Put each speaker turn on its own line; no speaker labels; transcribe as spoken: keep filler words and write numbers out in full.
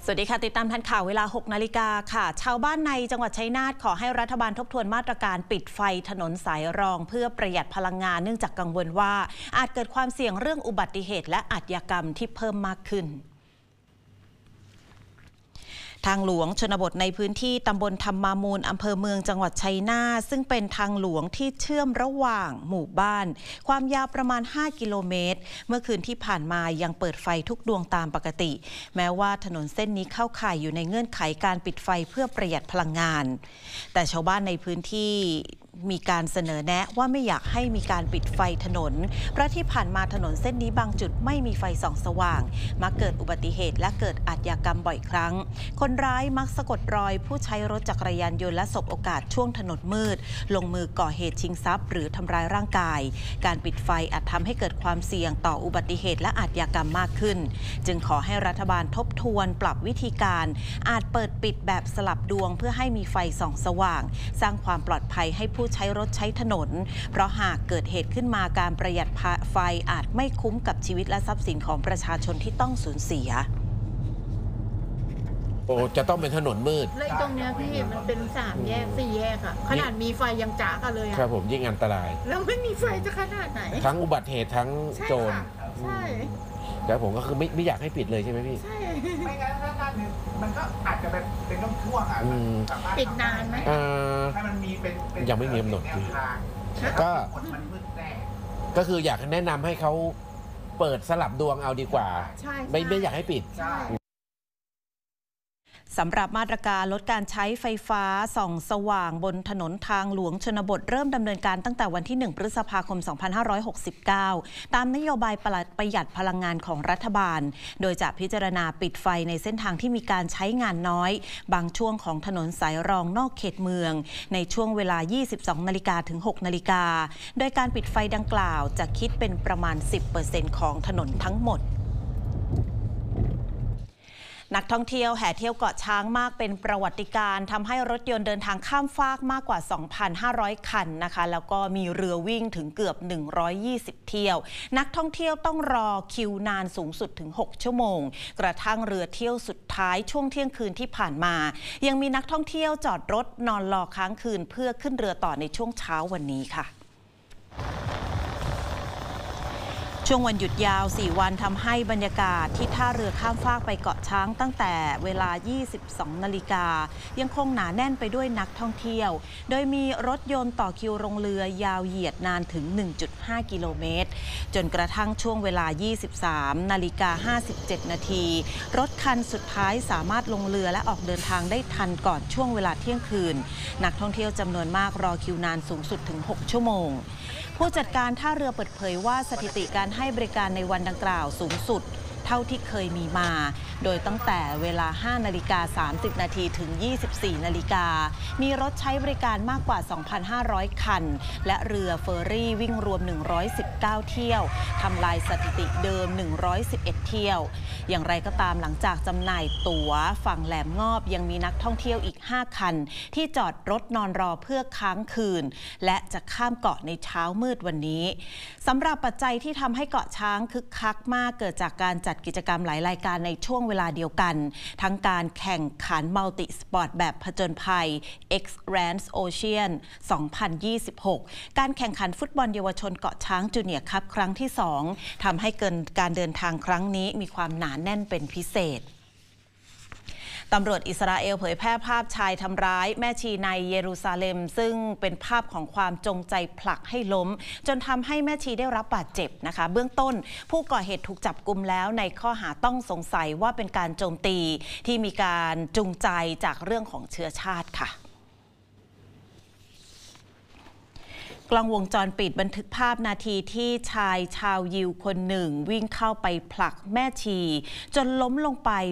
สวัสดีค่ะติดตามทันข่าวเวลาหกนาฬิกาค่ะชาวบ้านในจังหวัดชัยนาทขอให้รัฐบาลทบทวนมาตรการปิดไฟถนนสายรองเพื่อประหยัดพลังงานเนื่องจากกังวลว่าอาจเกิดความเสี่ยงเรื่องอุบัติเหตุและอาชญากรรมที่เพิ่มมากขึ้นทางหลวงชนบทในพื้นที่ตำบลธรรมามูลอำเภอเมืองจังหวัดชัยนาทซึ่งเป็นทางหลวงที่เชื่อมระหว่างหมู่บ้านความยาวประมาณห้ากิโลเมตรเมื่อคืนที่ผ่านมายังเปิดไฟทุกดวงตามปกติแม้ว่าถนนเส้นนี้เข้าข่ายอยู่ในเงื่อนไขการปิดไฟเพื่อประหยัดพลังงานแต่ชาวบ้านในพื้นที่มีการเสนอแนะว่าไม่อยากให้มีการปิดไฟถนนเพราะที่ผ่านมาถนนเส้นนี้บางจุดไม่มีไฟส่องสว่างมักเกิดอุบัติเหตุและเกิดอาชญากรรมบ่อยครั้งคนร้ายมักสะกดรอยผู้ใช้รถจักรยานยนต์และสบโอกาสช่วงถนนมืดลงมือก่อเหตุชิงทรัพย์หรือทำร้ายร่างกายการปิดไฟอาจทำให้เกิดความเสี่ยงต่ออุบัติเหตุและอาชญากรรมมากขึ้นจึงขอให้รัฐบาลทบทวนปรับวิธีการอาจเปิดปิดแบบสลับดวงเพื่อให้มีไฟส่องสว่างสร้างความปลอดภัยให้ผู้ใช้รถใช้ถนนเพราะหากเกิดเหตุขึ้นมาการประหยัดไฟอาจไม่คุ้มกับชีวิตและทรัพย์สินของประชาชนที่ต้องสูญเสีย
โอ้จะต้องเป็นถนนมืด
เลยตรงเนี้ยพี่มันเป็นสามแยกสี่แยกอะขนาดมีไฟยังจ้ากันเลยอะ
ครับผมยิ่งอันตราย
แล้วไม่มีไฟจะขนาดไหน
ทั้งอุบัติเหตุทั้งโจร
ใช่
แล้วผมก็คือไม่ไม่อยากให้ปิดเลยใช่ไหมพี่
ใช่
ไม่งั้นถ้าการมันก็อาจจะเป็นเป็นช่วงๆอ่ะ
ปิดนานไหม
ถ้ามันมีเป็น
ยังไม่มีกำหนดก็ก็คืออยากแนะนำให้เขาเปิดสลับดวงเอาดีกว่าไม่ไม่อยากให้ปิด
สำหรับมาตรการลดการใช้ไฟฟ้าส่องสว่างบนถนนทางหลวงชนบทเริ่มดำเนินการตั้งแต่วันที่หนึ่งพฤษภาคมสองพันห้าร้อยหกสิบเก้าตามนโยบายประหยัดพลังงานของรัฐบาลโดยจะพิจารณาปิดไฟในเส้นทางที่มีการใช้งานน้อยบางช่วงของถนนสายรองนอกเขตเมืองในช่วงเวลา ยี่สิบสองนาฬิกา ถึง หกนาฬิกาโดยการปิดไฟดังกล่าวจะคิดเป็นประมาณ สิบเปอร์เซ็นต์ ของถนนทั้งหมดนักท่องเที่ยวแห่เที่ยวเกาะช้างมากเป็นประวัติการณ์ทำให้รถยนต์เดินทางข้ามฟากมากกว่า สองพันห้าร้อย คันนะคะแล้วก็มีเรือวิ่งถึงเกือบหนึ่งร้อยยี่สิบเที่ยวนักท่องเที่ยวต้องรอคิวนานสูงสุดถึงหกชั่วโมงกระทั่งเรือเที่ยวสุดท้ายช่วงเที่ยงคืนที่ผ่านมายังมีนักท่องเที่ยวจอดรถนอนรอค้างคืนเพื่อขึ้นเรือต่อในช่วงเช้าวันนี้ค่ะช่วงวันหยุดยาว สี่ วันทำให้บรรยากาศที่ท่าเรือข้ามฟากไปเกาะช้างตั้งแต่เวลา ยี่สิบสองนาฬิกายังคงหนาแน่นไปด้วยนักท่องเที่ยวโดยมีรถยนต์ต่อคิวลงเรือยาวเหยียดนานถึง หนึ่งจุดห้า กิโลเมตรจนกระทั่งช่วงเวลา ยี่สิบสามนาฬิกาห้าสิบเจ็ด นาทีรถคันสุดท้ายสามารถลงเรือและออกเดินทางได้ทันก่อนช่วงเวลาเที่ยงคืนนักท่องเที่ยวจำนวนมากรอคิวนานสูงสุดถึงหกชั่วโมงผู้จัดการท่าเรือเปิดเผยว่าสถิติการให้บริการในวันดังกล่าวสูงสุดเท่าที่เคยมีมาโดยตั้งแต่เวลา ห้านาฬิกาสามสิบ นาทีถึง ยี่สิบสี่นาฬิกามีรถใช้บริการมากกว่า สองพันห้าร้อย คันและเรือเฟอร์รี่วิ่งรวมหนึ่งร้อยสิบเก้าเที่ยวทำลายสถิติเดิมหนึ่งร้อยสิบเอ็ดเที่ยวอย่างไรก็ตามหลังจากจำหน่ายตั๋วฝั่งแหลมงอบยังมีนักท่องเที่ยวอีกห้าคันที่จอดรถนอนรอเพื่อค้างคืนและจะข้ามเกาะในเช้ามืดวันนี้สำหรับปัจจัยที่ทำให้เกาะช้างคึกคักมากเกิดจากการจัดกิจกรรมหลายรายการในช่วงเวลาเดียวกันทั้งการแข่งขันมัลติสปอร์ตแบบผจญภัย X-Rance Ocean สองพันยี่สิบหก การแข่งขันฟุตบอลเยาวชนเกาะช้างจูเนียร์คัพครั้งที่สองทำให้เกินการเดินทางครั้งนี้มีความหนาแน่นเป็นพิเศษตำรวจอิสราเอลเผยแพร่ภาพชายทำร้ายแม่ชีในเยรูซาเล็มซึ่งเป็นภาพของความจงใจผลักให้ล้มจนทำให้แม่ชีได้รับบาดเจ็บนะคะเบื้องต้นผู้ก่อเหตุถูกจับกุมแล้วในข้อหาต้องสงสัยว่าเป็นการโจมตีที่มีการจูงใจจากเรื่องของเชื้อชาติค่ะกล้องวงจรปิดบันทึกภาพนาทีที่ชายชาวยิวคนหนึ่งวิ่งเข้าไปผลักแม่ชีจนล้มลงไป